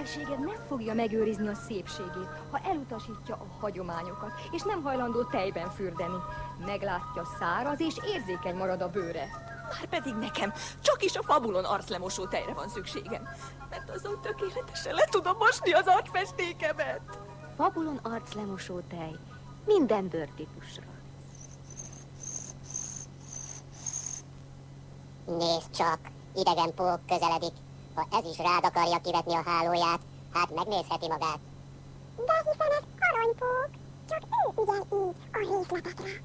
feleséged nem fogja megőrizni a szépségét, ha elutasítja a hagyományokat, és nem hajlandó tejben fürdeni. Meglátja, száraz és érzékeny marad a bőre. Márpedig nekem csak is a Fabulon arclemosó tejre van szükségem, mert azon tökéletesen le tudom mosni az arcfestékemet. Fabulon arclemosó tej. Minden bőrtípusra. Nézd csak, idegen pók közeledik. Ha ez is rád akarja kivetni a hálóját, hát megnézheti magát. De hiszen ez aranypók, csak ő ügyel így a részletekre.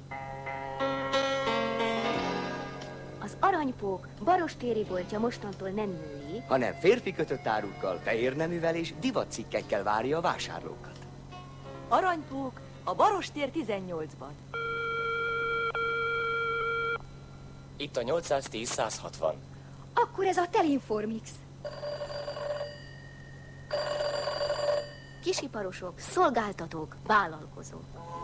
Az aranypók barostéri boltja mostantól nem női, hanem férfi kötött árukkal, fehér neművel és divatcikkekkel várja a vásárlókat. Aranypók a Barostér 18-ban. Itt a 810-160. Akkor ez a Telinformix. kisiparosok, szolgáltatók, vállalkozók.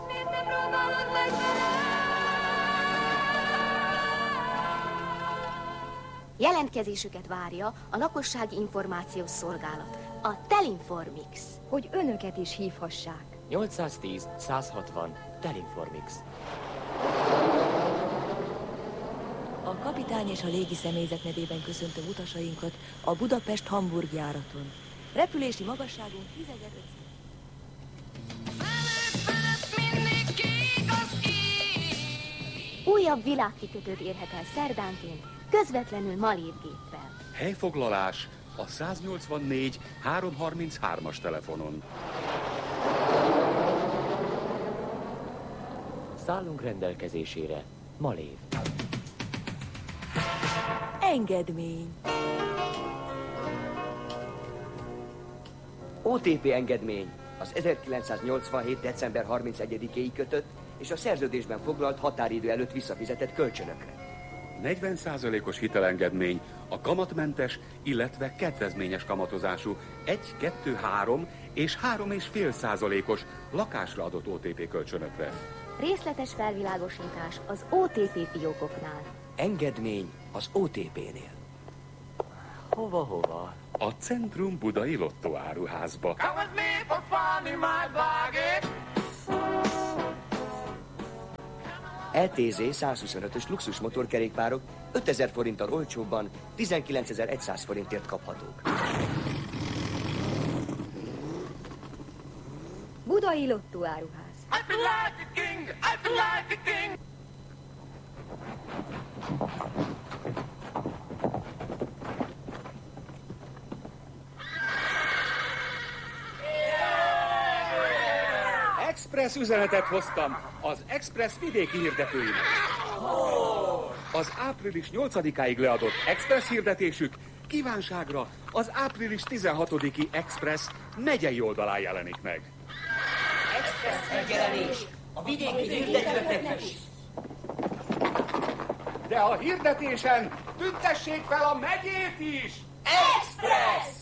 Jelentkezésüket várja a lakossági információs szolgálat, a Telinformix, hogy önöket is hívhassák. 810-160 Telinformix. A kapitány és a légi személyzet nevében köszöntöm utasainkat a Budapest-Hamburg járaton. Repülési magasságunk 10.500. Újabb világkikötőt érhet el szerdánként, közvetlenül Malév géppel. Helyfoglalás a 184 333-as telefonon. Szállunk rendelkezésére, Malév. Engedmény. OTP engedmény az 1987. december 31-éig kötött és a szerződésben foglalt határidő előtt visszafizetett kölcsönökre. 40%-os hitelengedmény a kamatmentes, illetve kedvezményes kamatozású 1, 2, 3 és 3,5%-os lakásra adott OTP kölcsönökre. Részletes felvilágosítás az OTP fiókoknál. Engedmény az OTP-nél. Hova? A Centrum Budai Lotto áruházba. LTZ 125-ös luxus motorkerékpárok 5000 forinttal olcsóbban 19.100 forintért kaphatók. Budai Lotto áruház. I feel like a king, I feel like a king. Express üzenetet hoztam az Express vidéki hirdetőinek. Az április 8-áig leadott Express hirdetésük kívánságra az április 16-i Express megyei oldalán jelenik meg. Express megjelenés a vidéki hirdetőknek is. De a hirdetésen tüntessék fel a megyét is! Express!